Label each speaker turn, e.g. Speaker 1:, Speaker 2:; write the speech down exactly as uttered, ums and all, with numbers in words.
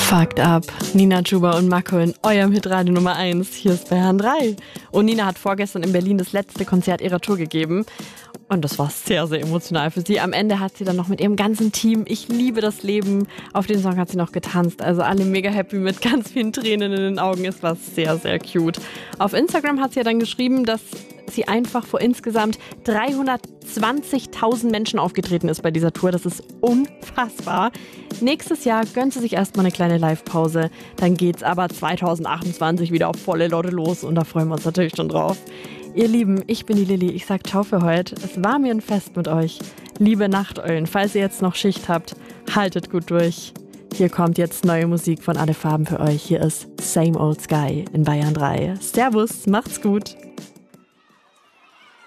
Speaker 1: Fucked Up. Nina Chuba und Mako in eurem Hitradio Nummer eins. Hier ist Bayern drei. Und Nina hat vorgestern in Berlin das letzte Konzert ihrer Tour gegeben. Und das war sehr, sehr emotional für sie. Am Ende hat sie dann noch mit ihrem ganzen Team Ich liebe das Leben. Auf den Song hat sie noch getanzt. Also alle mega happy mit ganz vielen Tränen in den Augen. Es war sehr, sehr cute. Auf Instagram hat sie ja dann geschrieben, dass sie einfach vor insgesamt dreihundertzwanzigtausend Menschen aufgetreten ist bei dieser Tour. Das ist unfassbar. Nächstes Jahr gönnt sie sich erstmal eine kleine Live-Pause. Dann geht's aber zweitausendachtundzwanzig wieder auf volle Lotte los und da freuen wir uns natürlich schon drauf. Ihr Lieben, ich bin die Lilly. Ich sag ciao für heute. Es war mir ein Fest mit euch. Liebe Nachteulen, falls ihr jetzt noch Schicht habt, haltet gut durch. Hier kommt jetzt neue Musik von Alle Farben für euch. Hier ist Same Old Sky in Bayern drei. Servus, macht's gut.